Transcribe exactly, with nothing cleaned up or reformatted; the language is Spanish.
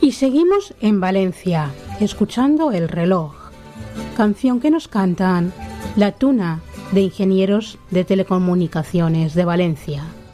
Y seguimos en Valencia, escuchando El reloj, canción que nos cantan La Tuna, de Ingenieros de Telecomunicaciones de Valencia.